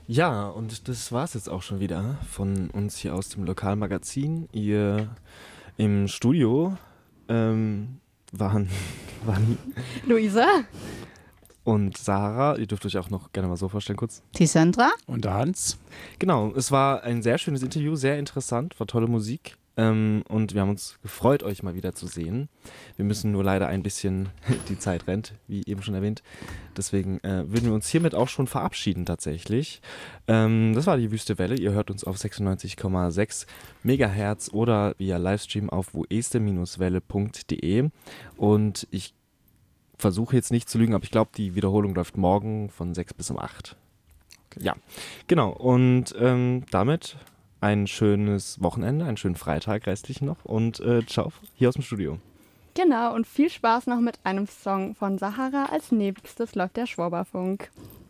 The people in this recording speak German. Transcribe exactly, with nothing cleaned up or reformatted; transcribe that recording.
Ja, und das war's jetzt auch schon wieder von uns hier aus dem Lokalmagazin. Ihr im Studio ähm, waren, waren Luisa? und Sarah. Ihr dürft euch auch noch gerne mal so vorstellen kurz. Die Sandra? Und der Hans. Genau, es war ein sehr schönes Interview, sehr interessant, war tolle Musik. Ähm, und wir haben uns gefreut, euch mal wieder zu sehen. Wir müssen nur leider ein bisschen, die Zeit rennt, wie eben schon erwähnt. Deswegen äh, würden wir uns hiermit auch schon verabschieden tatsächlich. Ähm, das war die Wüste Welle. Ihr hört uns auf sechsundneunzig Komma sechs Megahertz oder via Livestream auf woeste Welle punkt de. Und ich versuche jetzt nicht zu lügen, aber ich glaube, die Wiederholung läuft morgen von sechs bis um acht. Okay. Ja, genau. Und ähm, damit ein schönes Wochenende, einen schönen Freitag restlichen noch und äh, ciao hier aus dem Studio. Genau, und viel Spaß noch mit einem Song von Sahara. Als nächstes läuft der Schwaberfunk.